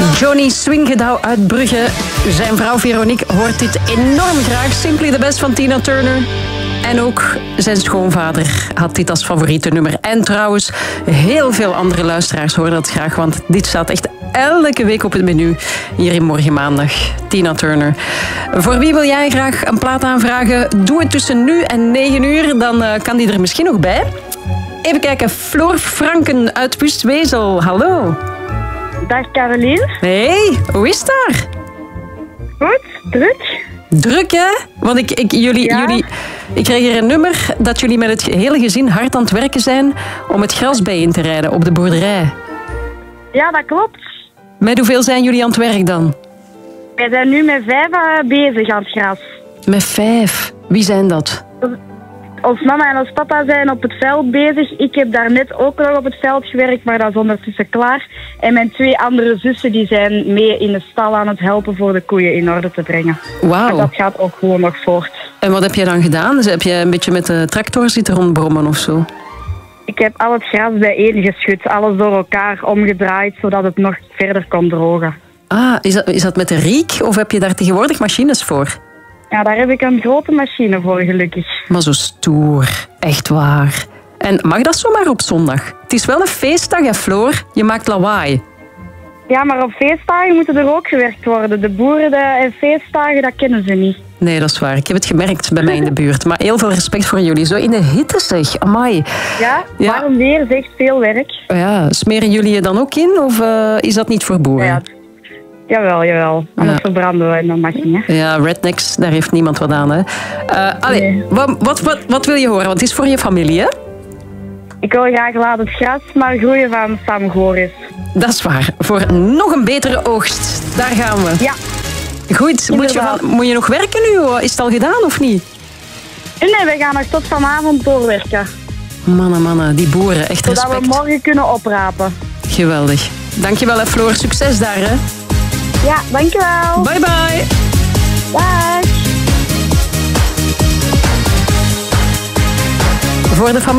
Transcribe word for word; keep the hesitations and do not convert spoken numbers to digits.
Johnny Swingedouw uit Brugge. Zijn vrouw Veronique hoort dit enorm graag. Simply the Best van Tina Turner. En ook zijn schoonvader had dit als favoriete nummer. En trouwens, heel veel andere luisteraars horen dat graag, want dit staat echt elke week op het menu hier in Morgen Maandag. Tina Turner. Voor wie wil jij graag een plaat aanvragen? Doe het tussen nu en negen uur, dan uh, kan die er misschien nog bij. Even kijken, Floor Franken uit Pustwezel. Hallo. Dag Caroline. Hey, hoe is het daar? Goed, druk. Druk, hè? Want ik, ik, jullie, Ja? jullie, ik kreeg hier een nummer dat jullie met het hele gezin hard aan het werken zijn om het gras bij in te rijden op de boerderij. Ja, dat klopt. Met hoeveel zijn jullie aan het werk dan? Wij zijn nu met vijf uh, bezig aan het gras. Met vijf. Wie zijn dat? Ons mama en ons papa zijn op het veld bezig. Ik heb daarnet ook nog op het veld gewerkt, maar dat is ondertussen klaar. En mijn twee andere zussen die zijn mee in de stal aan het helpen voor de koeien in orde te brengen. Wauw. Maar dat gaat ook gewoon nog voort. En wat heb je dan gedaan? Dus heb je een beetje met de tractor zitten rondbrommen of zo? Ik heb al het gras bijeen geschud, alles door elkaar omgedraaid, zodat het nog verder kon drogen. Ah, is dat, is dat met de riek of heb je daar tegenwoordig machines voor? Ja, daar heb ik een grote machine voor, gelukkig. Maar zo stoer. Echt waar. En mag dat zomaar op zondag? Het is wel een feestdag, hè, Floor? Je maakt lawaai. Ja, maar op feestdagen moeten er ook gewerkt worden. De boeren de, en feestdagen, dat kennen ze niet. Nee, dat is waar. Ik heb het gemerkt bij mij in de buurt. Maar heel veel respect voor jullie. Zo in de hitte, zeg. Amai. Ja, Ja. warm weer is echt veel werk. Ja, smeren jullie je dan ook in? Of uh, is dat niet voor boeren? Ja, jawel, jawel. Anders Ja. verbranden we in de machine. Ja, rednecks, daar heeft niemand wat aan. Hè. Uh, allee, Nee. wat, wat, wat, wat wil je horen? Want het is voor je familie, hè? Ik wil graag laat het gras maar groeien van Sam Goris. Dat is waar. Voor nog een betere oogst. Daar gaan we. Ja. Goed, moet je, Inderdaad. van, moet je nog werken nu? Is het al gedaan of niet? Nee, we gaan nog tot vanavond doorwerken. Mannen, mannen, die boeren. Echt Zodat we respect. morgen kunnen oprapen. Geweldig. Dankjewel, hè, Floor. Succes daar, hè. Ja, dankjewel. Bye, bye. Dag. Voor de familie.